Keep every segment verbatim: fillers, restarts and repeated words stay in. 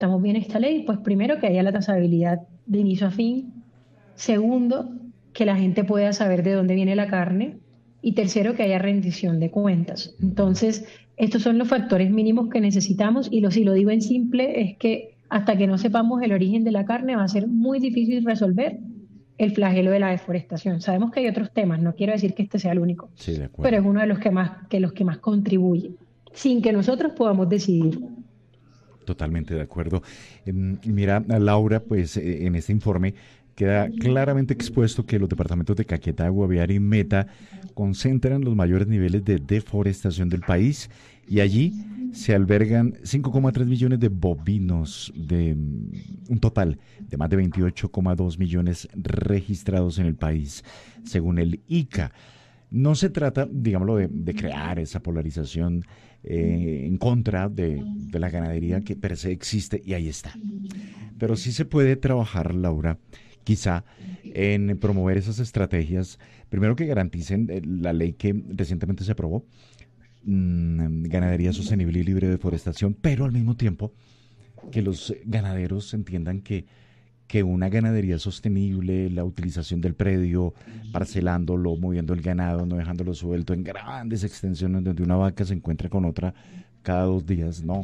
¿Estamos bien esta ley? Pues primero que haya la trazabilidad de inicio a fin. Segundo, que la gente pueda saber de dónde viene la carne. Y tercero, que haya rendición de cuentas. Ujú. Entonces, estos son los factores mínimos que necesitamos y lo, si lo digo en simple es que hasta que no sepamos el origen de la carne va a ser muy difícil resolver el flagelo de la deforestación. Sabemos que hay otros temas, no quiero decir que este sea el único, Sí, de pero acuerdo. es uno de los que más, que los que más contribuye, sin que nosotros podamos decidir. Totalmente de acuerdo. Em, Mira, Laura, pues eh, en este informe queda claramente expuesto que los departamentos de Caquetá, Guaviare y Meta concentran los mayores niveles de deforestación del país y allí se albergan cinco coma tres millones de bovinos, de mm, un total de más de veintiocho coma dos millones registrados en el país, según el I C A. No se trata, digámoslo, de, de crear esa polarización eh, en contra de, de la ganadería que per se existe y ahí está. Pero sí se puede trabajar, Laura, quizá en promover esas estrategias, primero que garanticen eh, la ley que recientemente se aprobó, mmm, ganadería sostenible y libre de deforestación, pero al mismo tiempo que los ganaderos entiendan que que una ganadería sostenible, la utilización del predio, parcelándolo, moviendo el ganado, no dejándolo suelto en grandes extensiones donde una vaca se encuentra con otra cada dos días, no.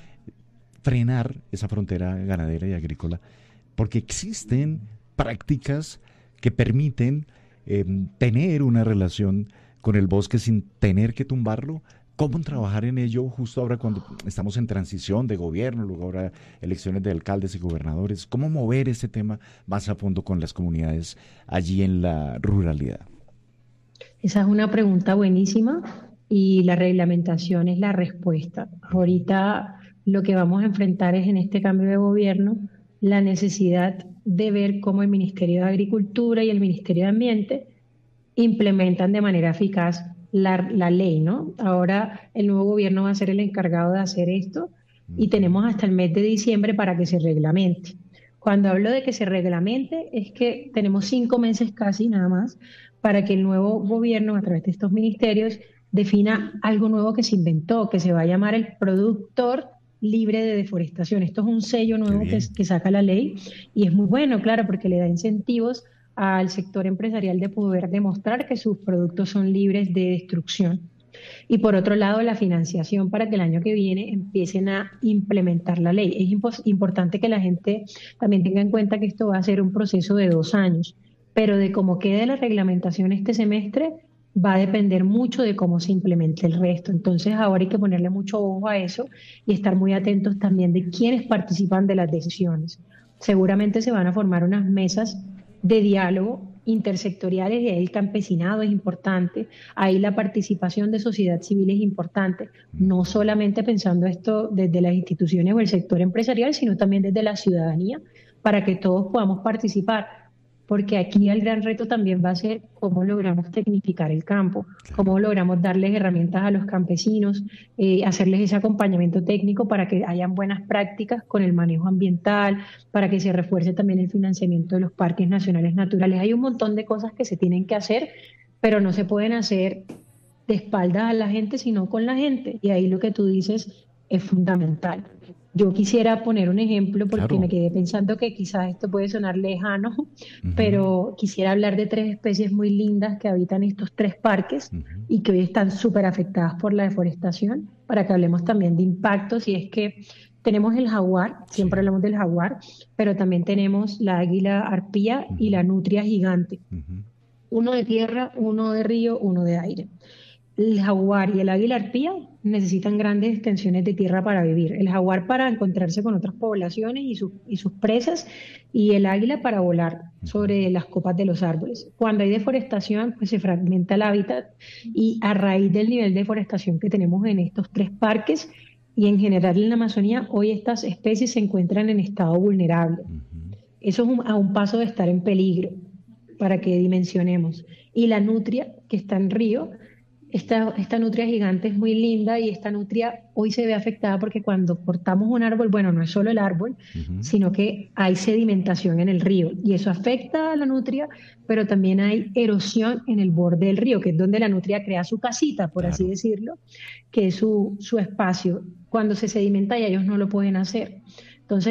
Frenar esa frontera ganadera y agrícola, porque existen prácticas que permiten eh, tener una relación con el bosque sin tener que tumbarlo. ¿Cómo trabajar en ello justo ahora cuando estamos en transición de gobierno, luego ahora elecciones de alcaldes y gobernadores? ¿Cómo mover ese tema más a fondo con las comunidades allí en la ruralidad? Esa es una pregunta buenísima y la reglamentación es la respuesta. Ujú. Ahorita lo que vamos a enfrentar es en este cambio de gobierno la necesidad de ver cómo el Ministerio de Agricultura y el Ministerio de Ambiente implementan de manera eficaz la, la ley, ¿no? Ahora el nuevo gobierno va a ser el encargado de hacer esto y Ujú. tenemos hasta el mes de diciembre para que se reglamente. Cuando hablo de que se reglamente es que tenemos cinco meses casi nada más para que el nuevo gobierno, a través de estos ministerios, defina algo nuevo que se inventó, que se va a llamar el productor libre de deforestación. Esto es un sello Qué nuevo que, bien. que saca la ley y es muy bueno, claro, porque le da incentivos al sector empresarial de poder demostrar que sus productos son libres de destrucción. Y por otro lado, la financiación para que el año que viene empiecen a implementar la ley. Es impo- importante que la gente también tenga en cuenta que esto va a ser un proceso de dos años, pero de cómo quede la reglamentación este semestre va a depender mucho de cómo se implemente el resto. Entonces ahora hay que ponerle mucho ojo a eso y estar muy atentos también de quiénes participan de las decisiones. Seguramente se van a formar unas mesas de diálogo intersectoriales y ahí el campesinado es importante, ahí la participación de sociedad civil es importante, no Ujú. solamente pensando esto desde las instituciones o el sector empresarial, sino también desde la ciudadanía, para que todos podamos participar, porque aquí el gran reto también va a ser cómo logramos tecnificar el campo, Claro. cómo logramos darles herramientas a los campesinos, eh, hacerles ese acompañamiento técnico para que hayan buenas prácticas con el manejo ambiental, para que se refuerce también el financiamiento de los parques nacionales naturales. Hay un montón de cosas que se tienen que hacer, pero no se pueden hacer de espaldas a la gente, sino con la gente. Y ahí lo que tú dices es fundamental. Yo quisiera poner un ejemplo porque me Claro. quedé pensando que quizás esto puede sonar lejano, Ujú. pero quisiera hablar de tres especies muy lindas que habitan estos tres parques Ujú. y que hoy están súper afectadas por la deforestación, para que hablemos también de impactos. Y es que tenemos el jaguar, siempre Sí. hablamos del jaguar, pero también tenemos la águila arpía y Ujú. la nutria gigante. Ujú. Uno de tierra, uno de río, uno de aire. El jaguar y el águila arpía necesitan grandes extensiones de tierra para vivir. El jaguar para encontrarse con otras poblaciones y, sus y sus presas, y el águila para volar Ujú. sobre las copas de los árboles. Cuando hay deforestación, pues se fragmenta el hábitat y a raíz del nivel de deforestación que tenemos en estos tres parques y en general en la Amazonía, hoy estas especies se encuentran en estado vulnerable. Ujú. Eso es un- a un paso de estar en peligro para que dimensionemos. Y la nutria, que está en río, esta, esta nutria gigante es muy linda y esta nutria hoy se ve afectada porque cuando cortamos un árbol, bueno, no es solo el árbol, Ujú. sino que hay sedimentación en el río y eso afecta a la nutria, pero también hay erosión en el borde del río, que es donde la nutria crea su casita, por así Claro. decirlo, que es su, su espacio. Cuando se sedimenta ya ellos no lo pueden hacer.